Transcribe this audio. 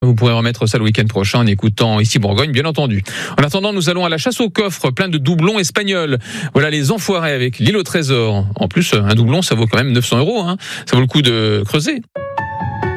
Vous pourrez remettre ça le week-end prochain en écoutant ici Bourgogne, bien entendu. En attendant, nous allons à la chasse au coffre, plein de doublons espagnols. Voilà les enfoirés avec l'île au trésor. En plus, un doublon, ça vaut quand même 900 €. Ça vaut le coup de creuser.